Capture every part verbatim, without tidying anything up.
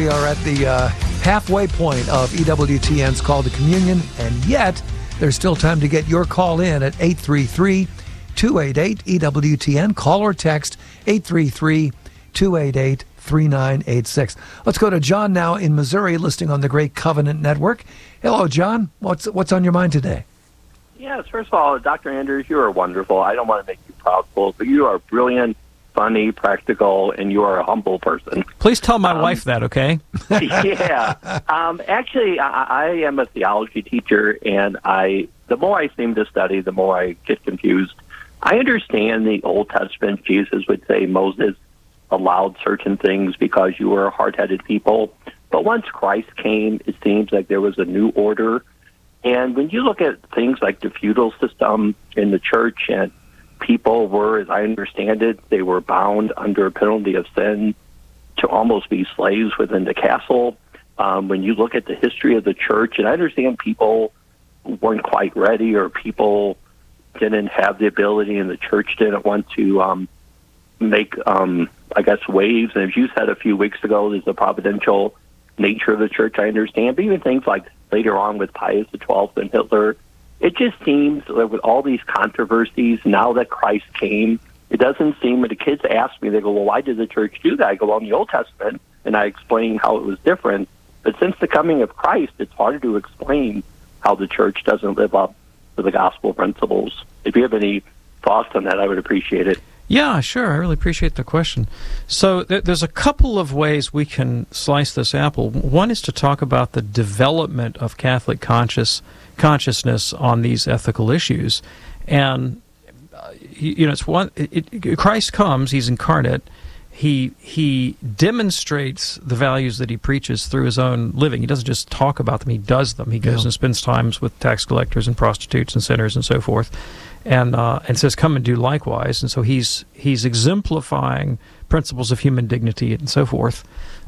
we are at the uh, halfway point of E W T N's Call to Communion, and yet there's still time to get your call in at eight three three, two eight eight, E W T N. Call or text eight three three, two eight eight, three nine eight six. Let's go to John now in Missouri, listening on the Great Covenant Network. Hello, John. What's what's on your mind today? Yes, first of all, Doctor Anders, you are wonderful. I don't want to make you proudful, but you are brilliant, funny, practical, and you are a humble person. Please tell my um, wife that, okay? yeah. Um, actually, I, I am a theology teacher, and I the more I seem to study, the more I get confused. I understand the Old Testament. Jesus would say Moses allowed certain things because you were a hard-headed people. But once Christ came, it seems like there was a new order. And when you look at things like the feudal system in the church, and people were, as I understand it, they were bound under a penalty of sin to almost be slaves within the castle. Um, when you look at the history of the church, and I understand people weren't quite ready, or people didn't have the ability, and the church didn't want to um, make, um, I guess, waves. And as you said a few weeks ago, there's the providential nature of the church, I understand. But even things like later on with Pius the twelfth and Hitler, it just seems like with all these controversies, now that Christ came, it doesn't seem, when the kids ask me, they go, well, why did the church do that? I go, well, in the Old Testament, and I explain how it was different. But since the coming of Christ, it's harder to explain how the church doesn't live up to the gospel principles. If you have any thoughts on that, I would appreciate it. Yeah, sure. I really appreciate the question. So th- there's a couple of ways we can slice this apple. One is to talk about the development of Catholic conscious consciousness on these ethical issues. And, uh, you know, it's one. It, it, Christ comes, he's incarnate. He he demonstrates the values that he preaches through his own living. He doesn't just talk about them, he does them. He goes yeah. and spends times with tax collectors and prostitutes and sinners and so forth. And uh, and says, "Come and do likewise." And so he's he's exemplifying principles of human dignity and so forth.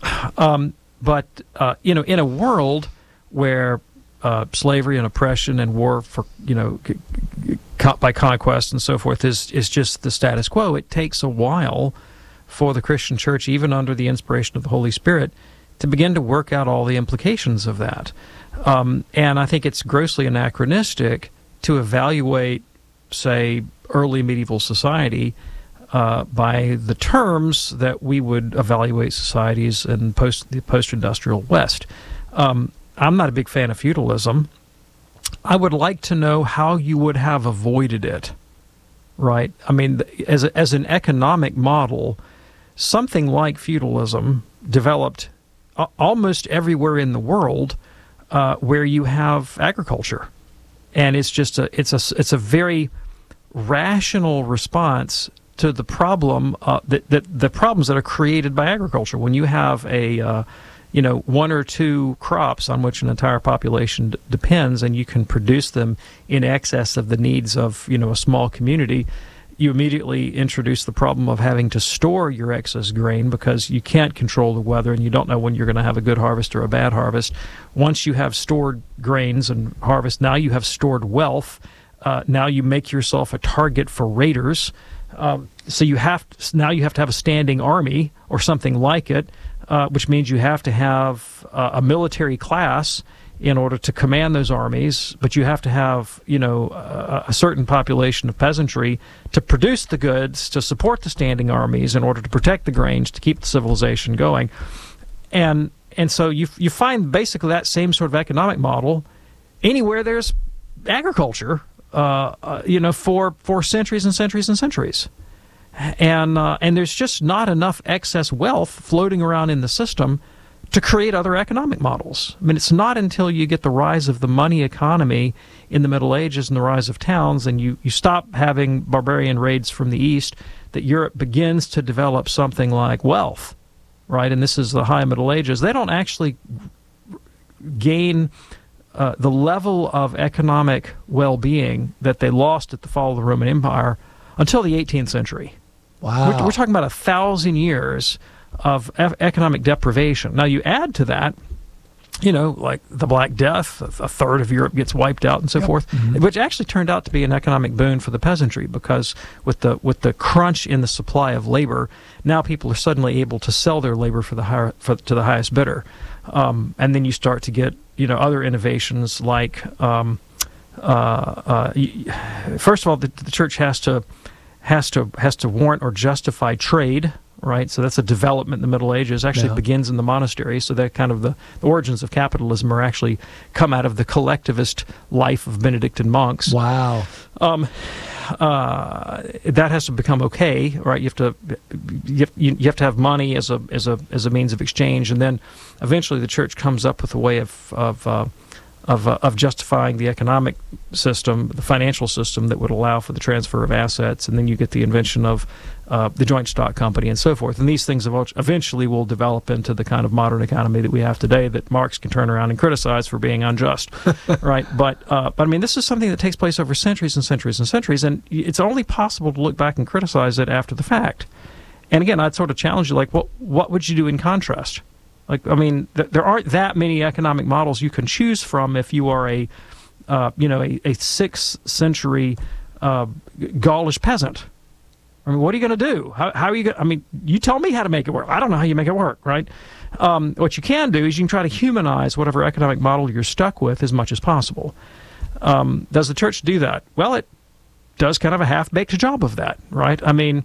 Um, but uh, you know, in a world where uh, slavery and oppression and war for you know c- c- by conquest and so forth is is just the status quo, it takes a while for the Christian Church, even under the inspiration of the Holy Spirit, to begin to work out all the implications of that. Um, and I think it's grossly anachronistic to evaluate, say, early medieval society uh, by the terms that we would evaluate societies in post the post-industrial West. Um, I'm not a big fan of feudalism. I would like to know how you would have avoided it, right? I mean, as a, as an economic model, something like feudalism developed a- almost everywhere in the world uh, where you have agriculture. And it's just a it's a it's a very rational response to the problem uh, that, that the problems that are created by agriculture. When you have a uh, you know one or two crops on which an entire population d- depends, and you can produce them in excess of the needs of you know a small community, you immediately introduce the problem of having to store your excess grain because you can't control the weather and you don't know when you're going to have a good harvest or a bad harvest. Once you have stored grains and harvest, now you have stored wealth. Uh, now you make yourself a target for raiders. Um, so you have to, now you have to have a standing army or something like it, uh, which means you have to have uh, a military class in order to command those armies, but you have to have, you know, a, a certain population of peasantry to produce the goods, to support the standing armies in order to protect the grains, to keep the civilization going. And and so you you find basically that same sort of economic model anywhere there's agriculture, uh, uh, you know, for, for centuries and centuries and centuries. And uh, and there's just not enough excess wealth floating around in the system to create other economic models. I mean, it's not until you get the rise of the money economy in the Middle Ages and the rise of towns, and you, you stop having barbarian raids from the East, that Europe begins to develop something like wealth, right? And this is the High Middle Ages. They don't actually gain uh, the level of economic well-being that they lost at the fall of the Roman Empire until the eighteenth century. Wow. We're, we're talking about a thousand years of economic deprivation. Now, you add to that you know, like the Black Death, a third of Europe gets wiped out and so Yep. forth, Mhm. which actually turned out to be an economic boon for the peasantry, because with the with the crunch in the supply of labor, now people are suddenly able to sell their labor for the higher, for, to the highest bidder. Um, and then you start to get, you know, other innovations like, um, uh, uh, first of all, the, the church has to has to has to warrant or justify trade. Right, so that's a development in the Middle Ages. Actually, Yeah. begins in the monastery. So that kind of the, the origins of capitalism are actually come out of the collectivist life of Benedictine monks. Wow. Um, uh, that has to become okay, right? You have to you have, you, you have to have money as a as a as a means of exchange, and then eventually the church comes up with a way of of uh, of, uh, of justifying the economic system, the financial system that would allow for the transfer of assets, and then you get the invention of uh, the joint stock company and so forth. And these things eventually will develop into the kind of modern economy that we have today that Marx can turn around and criticize for being unjust, right? But, uh, but I mean, this is something that takes place over centuries and centuries and centuries, and it's only possible to look back and criticize it after the fact. And again, I'd sort of challenge you, like, what what would you do in contrast? Like, I mean, th- there aren't that many economic models you can choose from if you are a, uh, you know, a, a sixth century uh, Gaulish peasant. I mean, what are you going to do? How, how are you going? I mean, you tell me how to make it work. I don't know how you make it work, right? Um, what you can do is you can try to humanize whatever economic model you're stuck with as much as possible. Um, does the church do that? Well, it does kind of a half-baked job of that, right? I mean.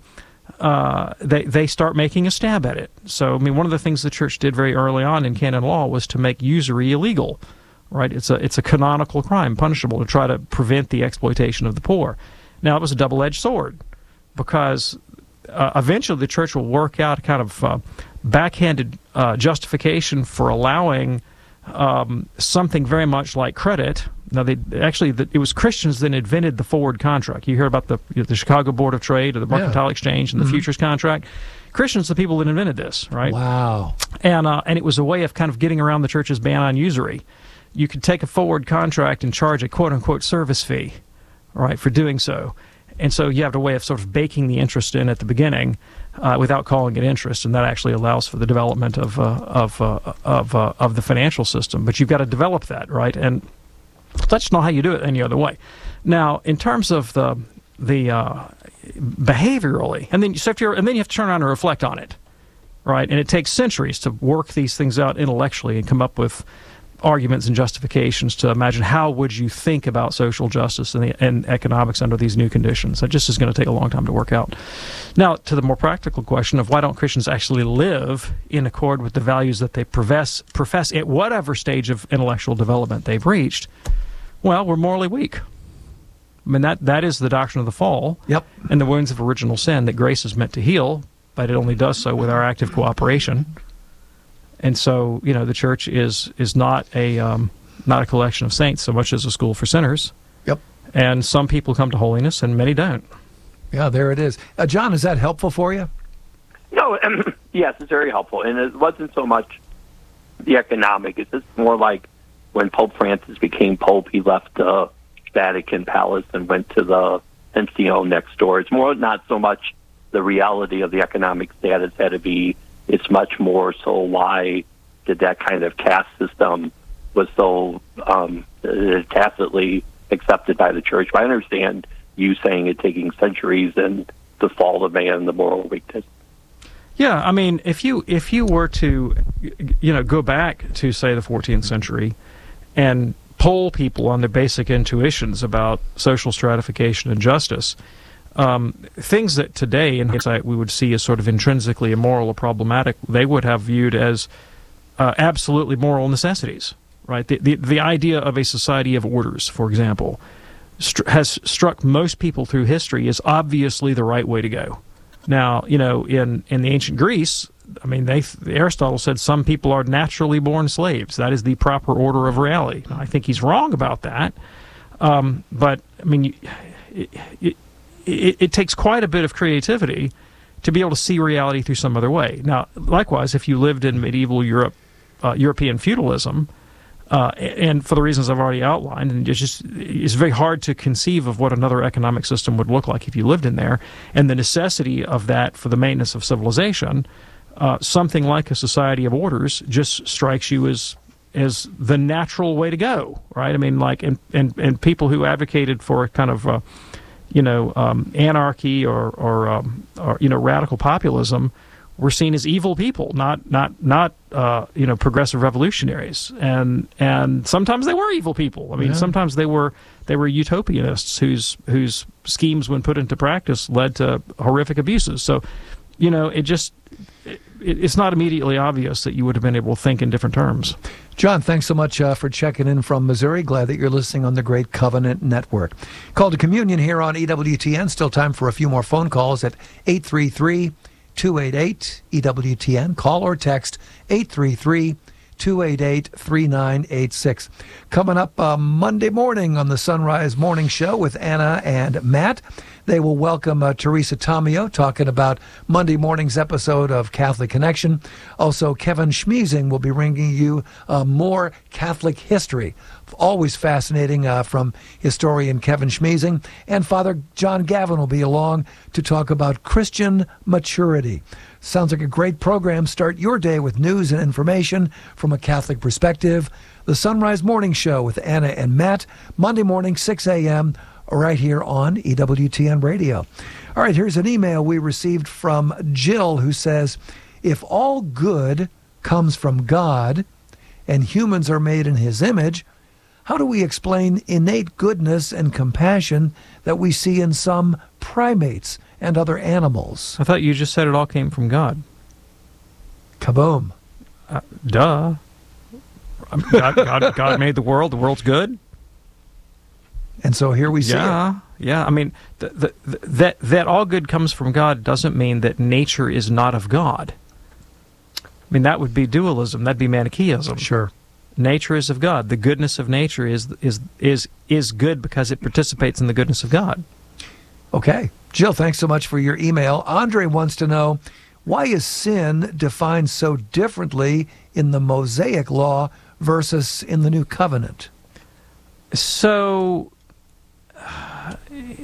Uh, they they start making a stab at it. So, I mean, one of the things the church did very early on in canon law was to make usury illegal, right? It's a it's a canonical crime, punishable, to try to prevent the exploitation of the poor. Now, it was a double-edged sword, because uh, eventually the church will work out a kind of uh, backhanded uh, justification for allowing um, something very much like credit. Now, they actually, the, it was Christians that invented the forward contract. You hear about the you know, the Chicago Board of Trade or the Mercantile Yeah. Exchange and the Mm-hmm. futures contract. Christians, the people that invented this, right? Wow. And uh, and it was a way of kind of getting around the church's ban on usury. You could take a forward contract and charge a quote-unquote service fee, right, for doing so. And so you have a way of sort of baking the interest in at the beginning uh, without calling it interest, and that actually allows for the development of uh, of uh, of uh, of the financial system. But you've got to develop that, right? And that's not how you do it any other way. Now, in terms of the the uh, behaviorally, and then you have to, and then you have to turn around and reflect on it, right? And it takes centuries to work these things out intellectually and come up with arguments and justifications to imagine how would you think about social justice and, the, and economics under these new conditions. That just is going to take a long time to work out. Now, to the more practical question of why don't Christians actually live in accord with the values that they profess, profess at whatever stage of intellectual development they've reached, well, we're morally weak. I mean, that, that is the doctrine of the fall Yep. and the wounds of original sin that grace is meant to heal, but it only does so with our active cooperation. And so, you know, the church is is not a um, not a collection of saints so much as a school for sinners. Yep. And some people come to holiness, and many don't. Yeah, there it is. Uh, John, is that helpful for you? No, yes, it's very helpful. And it wasn't so much the economic. It's just more like when Pope Francis became Pope, he left the Vatican Palace and went to the N C O next door. It's more not so much the reality of the economic status had to be. It's much more so why did that kind of caste system was so um, tacitly accepted by the church. But I understand you saying it taking centuries and the fall of man, the moral weakness. Yeah, I mean, if you if you were to, you know, go back to, say, the fourteenth century and poll people on their basic intuitions about social stratification and justice, um, things that today in hindsight we would see as sort of intrinsically immoral or problematic, they would have viewed as uh, absolutely moral necessities, right? The, the the idea of a society of orders, for example, str- has struck most people through history as obviously the right way to go. Now, you know, in, in the ancient Greece, I mean, they Aristotle said some people are naturally born slaves. That is the proper order of reality. Now, I think he's wrong about that. Um, but, I mean, it, it, it, it takes quite a bit of creativity to be able to see reality through some other way. Now, likewise, if you lived in medieval Europe, uh, European feudalism, Uh, and for the reasons I've already outlined, and it's just it's very hard to conceive of what another economic system would look like if you lived in there, and the necessity of that for the maintenance of civilization, uh, something like a society of orders just strikes you as as the natural way to go, right? I mean, like, and and, and people who advocated for kind of, uh, you know, um, anarchy or or, um, or you know radical populism were seen as evil people, not not not uh, you know progressive revolutionaries, and and sometimes they were evil people. I mean, yeah. sometimes they were they were utopianists whose whose schemes, when put into practice, led to horrific abuses. So, you know, it just it, it's not immediately obvious that you would have been able to think in different terms. John, thanks so much uh, for checking in from Missouri. Glad that you're listening on the Great Covenant Network. Call to Communion here on E W T N. Still time for a few more phone calls at eight three three, two eight eight, E W T N. Call or text eight three three, two eight eight, three nine eight six. Coming up uh, Monday morning on the Sunrise Morning Show with Anna and Matt. They will welcome uh, Teresa Tomeo talking about Monday morning's episode of Catholic Connection. Also, Kevin Schmiesing will be bringing you uh, more Catholic history. Always fascinating uh, from historian Kevin Schmiesing. And Father John Gavin will be along to talk about Christian maturity. Sounds like a great program. Start your day with news and information from a Catholic perspective. The Sunrise Morning Show with Anna and Matt, Monday morning, six a.m., right here on E W T N Radio. All right, here's an email we received from Jill who says, if all good comes from God and humans are made in his image, how do we explain innate goodness and compassion that we see in some primates and other animals? I thought you just said it all came from God. Kaboom. Uh, duh. God, God, God made the world. The world's good. And so here we see yeah, it. Yeah, I mean, the, the, the, that, that all good comes from God doesn't mean that nature is not of God. I mean, that would be dualism. That'd be Manichaeism. Sure. Nature is of God. The goodness of nature is is is is good because it participates in the goodness of God. Okay. Jill, thanks so much for your email. Andre wants to know, why is sin defined so differently in the Mosaic Law versus in the New Covenant? So, uh,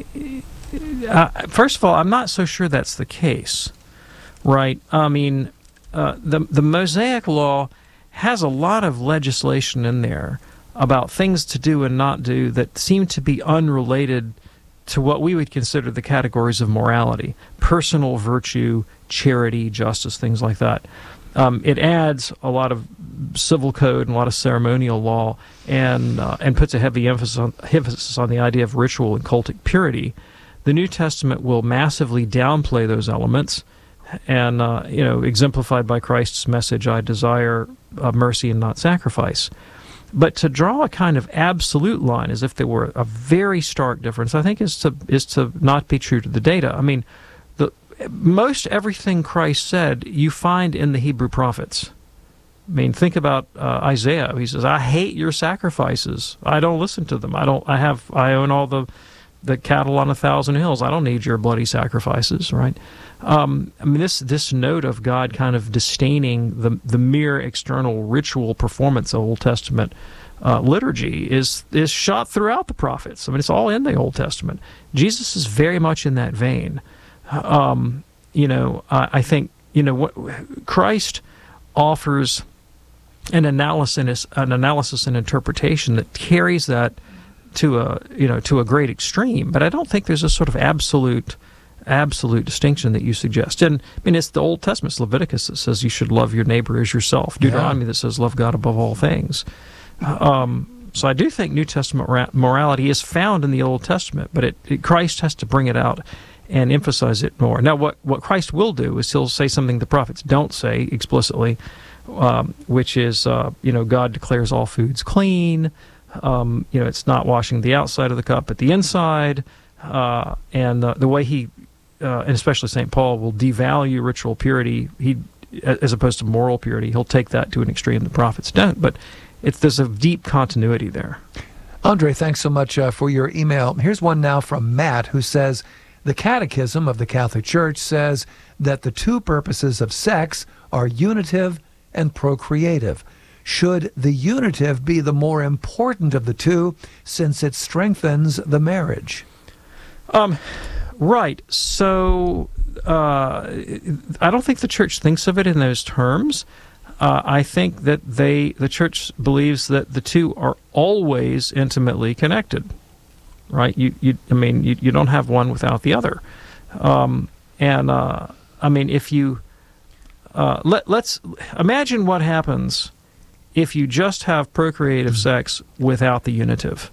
first of all, I'm not so sure that's the case, right? I mean, uh, the the Mosaic Law has a lot of legislation in there about things to do and not do that seem to be unrelated to what we would consider the categories of morality: personal virtue, charity, justice, things like that. Um, it adds a lot of civil code and a lot of ceremonial law, and uh, and puts a heavy emphasis on, emphasis on the idea of ritual and cultic purity. The New Testament will massively downplay those elements, and uh, you know, exemplified by Christ's message, "I desire uh, mercy and not sacrifice." But to draw a kind of absolute line, as if there were a very stark difference, I think is to is to not be true to the data. I mean, the most everything Christ said you find in the Hebrew prophets. I mean, think about uh, Isaiah. He says, "I hate your sacrifices. I don't listen to them. I don't. I have. I own all the, the cattle on a thousand hills. I don't need your bloody sacrifices." Right? Um, I mean, this this note of God kind of disdaining the the mere external ritual performance of Old Testament uh, liturgy is is shot throughout the prophets. I mean, it's all in the Old Testament. Jesus is very much in that vein. Um, you know, I, I think you know what Christ offers. An analysis, an analysis and interpretation that carries that to a you know to a great extreme, but I don't think there's a sort of absolute, absolute distinction that you suggest. And I mean, it's the Old Testament, it's Leviticus that says you should love your neighbor as yourself. Deuteronomy yeah. that says love God above all things. Um, so I do think New Testament morality is found in the Old Testament, but it, it, Christ has to bring it out and emphasize it more. Now, what what Christ will do is he'll say something the prophets don't say explicitly. Um, which is, uh, you know, God declares all foods clean. Um, you know, it's not washing the outside of the cup, but the inside. Uh, and uh, the way he, uh, and especially Saint Paul, will devalue ritual purity, he, as opposed to moral purity, he'll take that to an extreme the prophets don't. But it's there's a deep continuity there. Andre, thanks so much uh, for your email. Here's one now from Matt, who says, the Catechism of the Catholic Church says that the two purposes of sex are unitive and procreative. Should the unitive be the more important of the two, since it strengthens the marriage? Um, right. So uh, I don't think the Church thinks of it in those terms. uh, I think that they, the church believes that the two are always intimately connected, right? You, you I mean, you, you don't have one without the other. Um, and, uh, I mean, if you, uh, let, let's imagine what happens if you just have procreative sex without the unitive.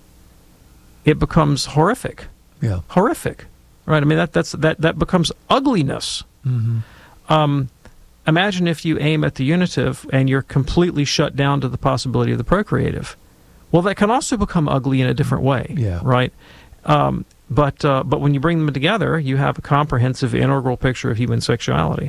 It becomes horrific. Yeah. Horrific. Right? I mean, that that's that, that becomes ugliness. Mm-hmm. Um, imagine if you aim at the unitive and you're completely shut down to the possibility of the procreative. Well, that can also become ugly in a different way. Yeah. Right? Um, but uh, but when you bring them together, you have a comprehensive, integral picture of human sexuality.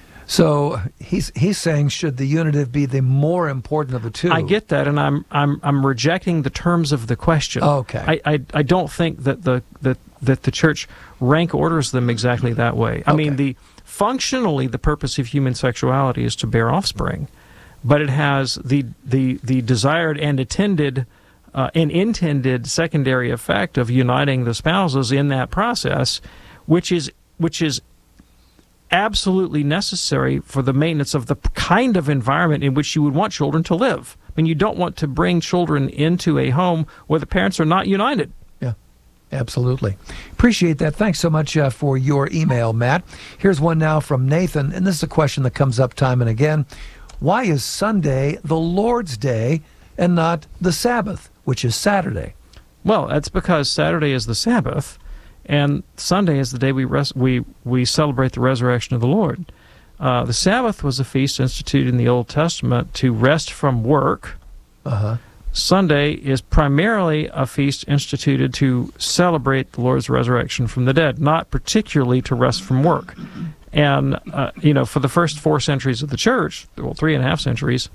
So he's he's saying, should the unitive be the more important of the two? I get that, and I'm I'm I'm rejecting the terms of the question. Okay. I, I, I don't think that the that that the church rank orders them exactly that way. I Okay. mean, the functionally the purpose of human sexuality is to bear offspring, but it has the the the desired and attended uh, and intended secondary effect of uniting the spouses in that process, which is which is absolutely necessary for the maintenance of the kind of environment in which you would want children to live. I mean, you don't want to bring children into a home where the parents are not united. Yeah, absolutely. Appreciate that. Thanks so much uh, for your email, Matt. Here's one now from Nathan, and this is a question that comes up time and again. Why is Sunday the Lord's Day and not the Sabbath, which is Saturday? Well, that's because Saturday is the Sabbath, and Sunday is the day we res- we we celebrate the resurrection of the Lord. Uh, the Sabbath was a feast instituted in the Old Testament to rest from work. Uh-huh. Sunday is primarily a feast instituted to celebrate the Lord's resurrection from the dead, not particularly to rest from work. And, uh, you know, for the first four centuries of the church, well, three and a half centuries,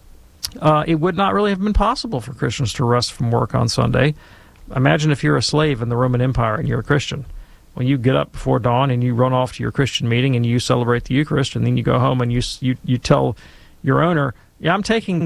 uh, it would not really have been possible for Christians to rest from work on Sunday. Imagine if you're a slave in the Roman Empire and you're a Christian. When you get up before dawn and you run off to your Christian meeting and you celebrate the Eucharist, and then you go home and you you, you tell your owner, yeah, I'm taking